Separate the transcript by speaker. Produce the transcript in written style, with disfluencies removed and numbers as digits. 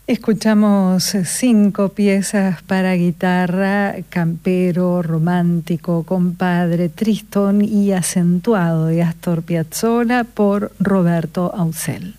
Speaker 1: Escuchamos 5 piezas para guitarra: Campero, Romántico, Compadre, Tristón y Acentuado, de Astor Piazzolla, por Roberto Ausell.